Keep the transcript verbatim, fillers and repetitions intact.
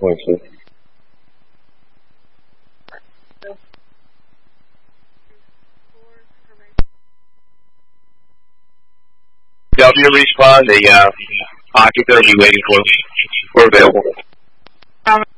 twenty-two. W respawn, the uh, occupant will be waiting for, for available. Um,